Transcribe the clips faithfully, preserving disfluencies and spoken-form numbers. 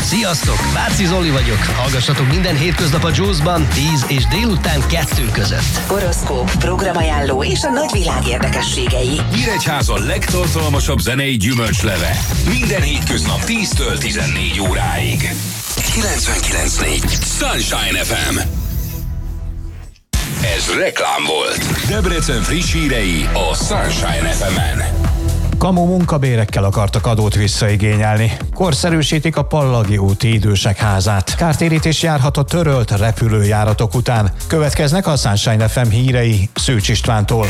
Sziasztok, Váci Zoli vagyok. Hallgassatok minden hétköznap a Juice-ban tíz és délután kettő között. Horoszkóp, programajánló és a nagyvilág érdekességei. Nyíregyháza legtartalmasabb zenei gyümölcsleve. Minden hétköznap tíztől tizennégy óráig. kilencvenkilenc négy Sunshine ef em. Ez reklám volt. Debrecen friss hírei a Sunshine ef emen. Kamu munkabérekkel akartak adót visszaigényelni. Korszerűsítik a Pallagi úti idősek házát. Kártérítés járhat a törölt repülőjáratok után. Következnek a Sunshine ef em hírei Szűcs Istvántól.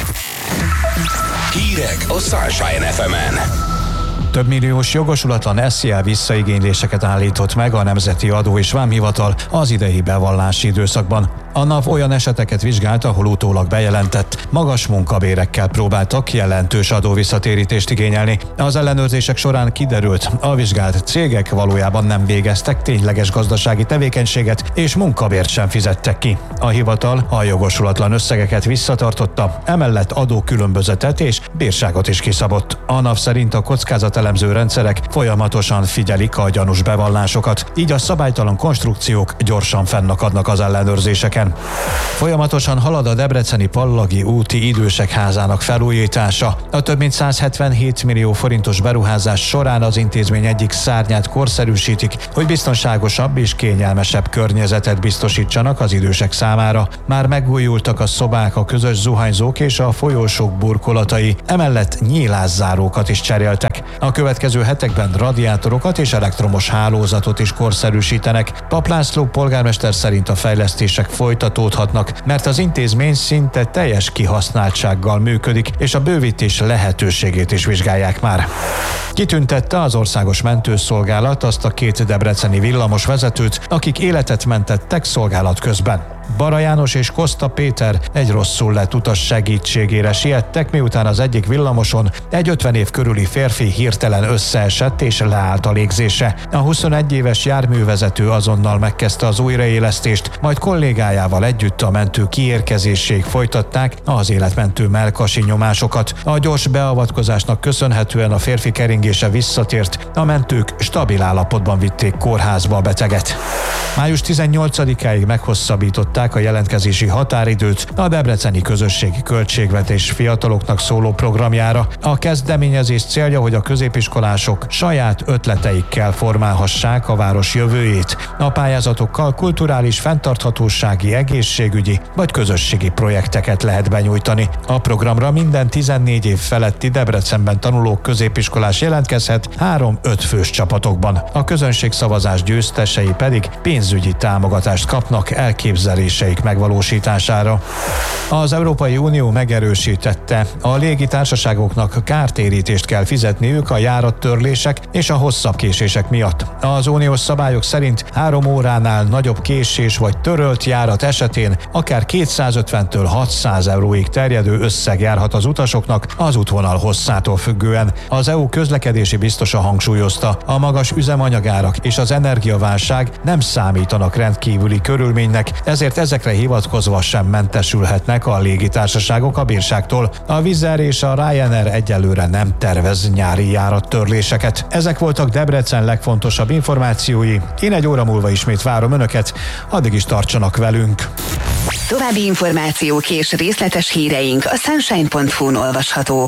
Hírek a Sunshine ef emen. Több milliós jogosulatlan es zé el visszaigényléseket állított meg a Nemzeti Adó és Vámhivatal az idei bevallási időszakban. A NAV olyan eseteket vizsgált, ahol utólag bejelentett magas munkabérekkel próbáltak jelentős adóvisszatérítést igényelni. Az ellenőrzések során kiderült, a vizsgált cégek valójában nem végeztek tényleges gazdasági tevékenységet, és munkabért sem fizettek ki. A hivatal a jogosulatlan összegeket visszatartotta, emellett adókülönbözetet és bírságot is kiszabott. A NAV szerint a kockázatelemző rendszerek folyamatosan figyelik a gyanús bevallásokat, így a szabálytalan konstrukciók gyorsan fennakadnak az ellenőrzéseken. Folyamatosan halad a debreceni Pallagi úti idősek házának felújítása. A több mint százhetvenhét millió forintos beruházás során az intézmény egyik szárnyát korszerűsítik, hogy biztonságosabb és kényelmesebb környezetet biztosítsanak az idősek számára. Már megújultak a szobák, a közös zuhanyzók és a folyósók burkolatai, emellett nyílászárókat is cseréltek. A következő hetekben radiátorokat és elektromos hálózatot is korszerűsítenek. Pap László polgármester szerint a fejlesztések folytatódhatnak, mert az intézmény szinte teljes kihasználtsággal működik, és a bővítés lehetőségét is vizsgálják már. Kitüntette az Országos Mentőszolgálat azt a két debreceni villamos vezetőt, akik életet mentettek szolgálat közben. Bara János és Koszta Péter egy rosszul lett utas segítségére siettek, miután az egyik villamoson egy ötven év körüli férfi hirtelen összeesett és leállt a légzése. A huszonegy éves járművezető azonnal megkezdte az újraélesztést, majd kollégájával együtt a mentő kiérkezéséig folytatták az életmentő mellkasi nyomásokat. A gyors beavatkozásnak köszönhetően a férfi keringése visszatért, a mentők stabil állapotban vitték kórházba a beteget. május tizennyolcadikáig meghosszabbított a jelentkezési határidőt a debreceni közösségi költségvetés fiataloknak szóló programjára. A kezdeményezés célja, hogy a középiskolások saját ötleteikkel formálhassák a város jövőjét. A pályázatokkal kulturális, fenntarthatósági, egészségügyi vagy közösségi projekteket lehet benyújtani. A programra minden tizennégy év feletti Debrecenben tanuló középiskolás jelentkezhet három-öt fős csapatokban. A közönségszavazás győztesei pedig pénzügyi támogatást kapnak elképzeléseik megvalósítására. Az Európai Unió megerősítette, a légitársaságoknak kártérítést kell fizetniük a járattörlések és a hosszabb késések miatt. Az uniós szabályok szerint három óránál nagyobb késés vagy törölt járat esetén akár kétszázötventől hatszáz euróig terjedő összeg járhat az utasoknak az útvonal hosszától függően. Az é u közlekedési biztosa hangsúlyozta, a magas üzemanyagárak és az energiaválság nem számítanak rendkívüli körülménynek, ezért ezekre hivatkozva sem mentesülhetnek a légitársaságok a bírságtól. A Wizz Air és a Ryanair egyelőre nem tervez nyári járattörléseket. Ezek voltak Debrecen legfontosabb információi. Én egy óra múlva ismét várom Önöket, addig is tartsanak velünk. További információk és részletes híreink a sunshine pont hu-n olvashatók.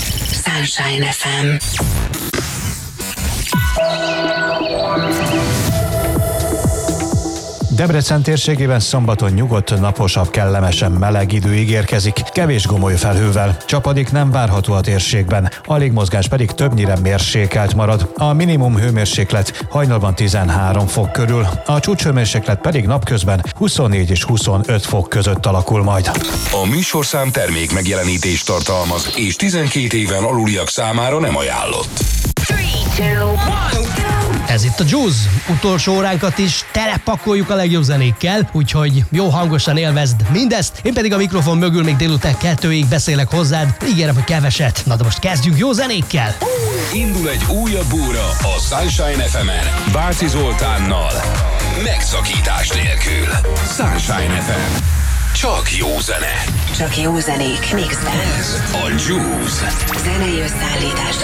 Sunshine ef em. Debrecen térségében szombaton nyugodt, naposabb, kellemesen meleg idő ígérkezik, kevés gomoly felhővel. Csapadék nem várható a térségben, a légmozgás pedig többnyire mérsékelt marad. A minimum hőmérséklet hajnalban tizenhárom fok körül, a csúcshőmérséklet pedig napközben huszonnégy és huszonöt fok között alakul majd. A műsorszám termék megjelenítést tartalmaz, és tizenkét éven aluliak számára nem ajánlott. Ez itt a Juice. Utolsó óránkat is telepakoljuk a legjobb zenékkel, úgyhogy jó hangosan élvezd mindezt. Én pedig a mikrofon mögül még délután kettőig beszélek hozzád. Ígérem, hogy keveset. Na de most kezdjünk jó zenékkel. Indul egy újabb óra a Sunshine ef emen. Bárci Zoltánnal. Megszakítás nélkül. Sunshine ef em. Csak jó zene. Csak jó zenék mixben. Ez a Juice. Zenei összeállítást